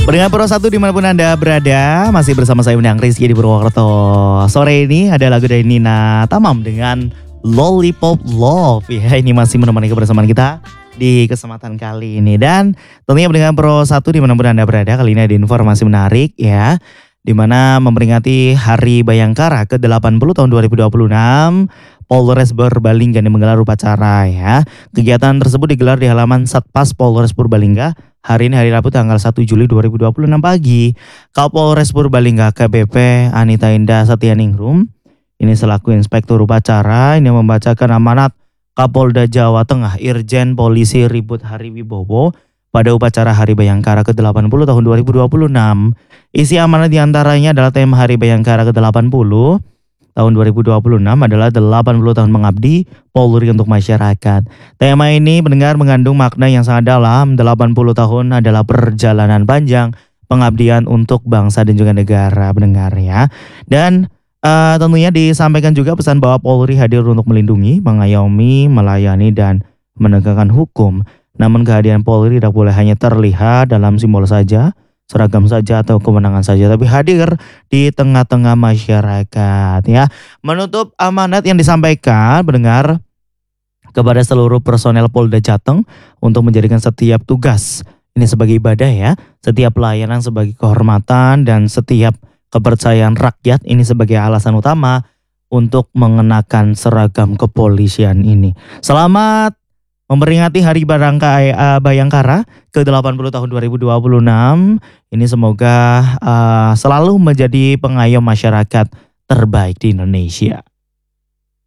Pendengar Pro 1 dimanapun Anda berada, masih bersama saya Undang Rizky di Purwokerto. Sore ini ada lagu dari Nina Tamam dengan Lollipop Love. Ya, ini masih menemani kebersamaan kita di kesempatan kali ini. Dan tentunya pendengar Pro 1 dimanapun Anda berada, kali ini ada informasi menarik ya. Di mana memperingati Hari Bayangkara ke-80 tahun 2026, Polres Purbalingga yang menggelar upacara ya. Kegiatan tersebut digelar di halaman Satpas Polres Purbalingga hari ini hari Rabu tanggal 1 Juli 2026 pagi. Kapolres Purbalingga KBP Anita Indah Setianingrum ini selaku inspektur upacara ini membacakan amanat Kapolda Jawa Tengah Irjen Polisi Ribut Hariwibowo pada upacara Hari Bayangkara ke-80 tahun 2026. Isi amanat diantaranya adalah tema Hari Bayangkara ke-80 tahun 2026 adalah 80 tahun mengabdi Polri untuk masyarakat. Tema ini mendengar mengandung makna yang sangat dalam. 80 tahun adalah perjalanan panjang pengabdian untuk bangsa dan juga negara, pendengar ya. Dan tentunya disampaikan juga pesan bahwa Polri hadir untuk melindungi, mengayomi, melayani dan menegakkan hukum. Namun kehadiran Polri tidak boleh hanya terlihat dalam simbol saja, seragam saja atau kewenangan saja, tapi hadir di tengah-tengah masyarakat ya. Menutup amanat yang disampaikan mendengar kepada seluruh personel Polda Jateng untuk menjadikan setiap tugas ini sebagai ibadah ya, setiap pelayanan sebagai kehormatan dan setiap kepercayaan rakyat ini sebagai alasan utama untuk mengenakan seragam kepolisian ini. Selamat memperingati Hari Bayangkara ke-80 tahun 2026. Ini semoga selalu menjadi pengayom masyarakat terbaik di Indonesia.